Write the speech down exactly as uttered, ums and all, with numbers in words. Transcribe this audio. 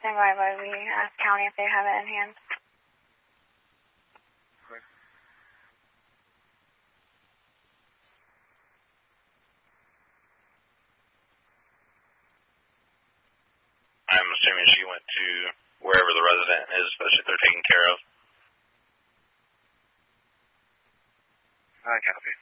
stand by while we ask county if they have it in hand. Okay. I'm assuming she went to wherever the resident is, especially if they're taken care of. I copy.